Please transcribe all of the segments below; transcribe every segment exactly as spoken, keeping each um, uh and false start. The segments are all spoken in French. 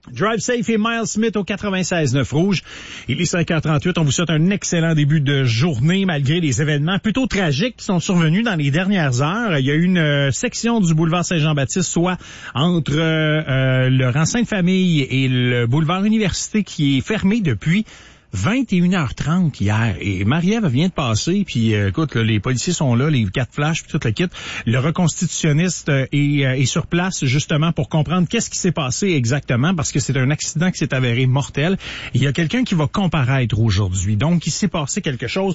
Drive Safe et Miles Smith au quatre-vingt-seize neuf Rouge. Il est cinq heures trente-huit. On vous souhaite un excellent début de journée malgré les événements plutôt tragiques qui sont survenus dans les dernières heures. Il y a une euh, section du boulevard Saint-Jean-Baptiste, soit entre euh, euh, le rang Sainte-Famille et le boulevard Université, qui est fermée depuis vingt et une heures trente hier. Et Marie-Ève vient de passer, puis euh, écoute, là, les policiers sont là, les quatre flashs, puis toute la kit. Le reconstitutionniste euh, est, euh, est sur place justement pour comprendre qu'est-ce qui s'est passé exactement, parce que c'est un accident qui s'est avéré mortel. Il y a quelqu'un qui va comparaître aujourd'hui. Donc, il s'est passé quelque chose,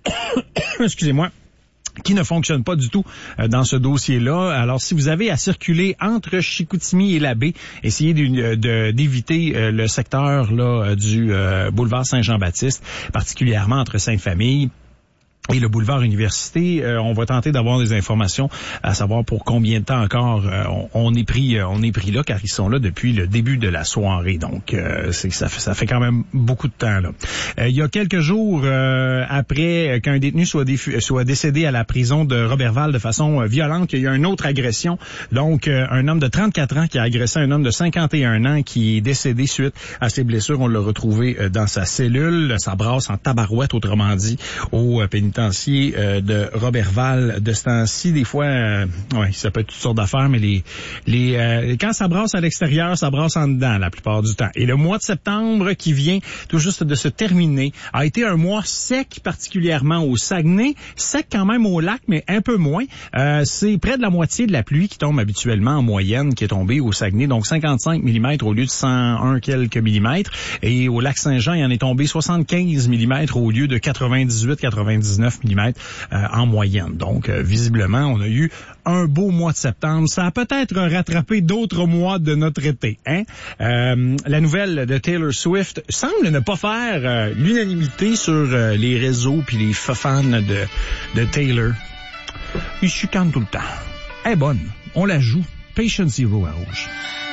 excusez-moi, qui ne fonctionne pas du tout dans ce dossier-là. Alors, si vous avez à circuler entre Chicoutimi et la baie, essayez de, de, d'éviter le secteur là du euh, boulevard Saint-Jean-Baptiste, particulièrement entre Sainte-Famille et le boulevard Université. Euh, on va tenter d'avoir des informations à savoir pour combien de temps encore euh, on, on est pris euh, on est pris là, car ils sont là depuis le début de la soirée. Donc euh, c'est ça fait, ça fait quand même beaucoup de temps là. Euh, il y a quelques jours euh, après qu'un détenu soit défu- soit décédé à la prison de Roberval de façon euh, violente, il y a eu une autre agression. Donc euh, un homme de trente-quatre ans qui a agressé un homme de cinquante et un ans qui est décédé suite à ses blessures. On l'a retrouvé euh, dans sa cellule, ça brasse en tabarouette, autrement dit, au euh, pénitentiaire Euh, de Roberval de ce temps-ci. Des fois, euh, ouais, ça peut être toutes sortes d'affaires, mais les, les, euh, quand ça brasse à l'extérieur, ça brasse en dedans la plupart du temps. Et le mois de septembre qui vient tout juste de se terminer a été un mois sec, particulièrement au Saguenay. Sec quand même au lac, mais un peu moins. Euh, c'est près de la moitié de la pluie qui tombe habituellement en moyenne qui est tombée au Saguenay. Donc cinquante-cinq millimètres au lieu de cent un quelques millimètres. Et au lac Saint-Jean, il en est tombé soixante-quinze millimètres au lieu de quatre-vingt-dix-huit quatre-vingt-dix-neuf millimètres euh, en moyenne. Donc, euh, visiblement, on a eu un beau mois de septembre. Ça a peut-être rattrapé d'autres mois de notre été. Hein? Euh, la nouvelle de Taylor Swift semble ne pas faire euh, l'unanimité sur euh, les réseaux puis les fans de, de Taylor. Il chicane tout le temps. Elle est bonne. On la joue. Patient Zero à Rouge.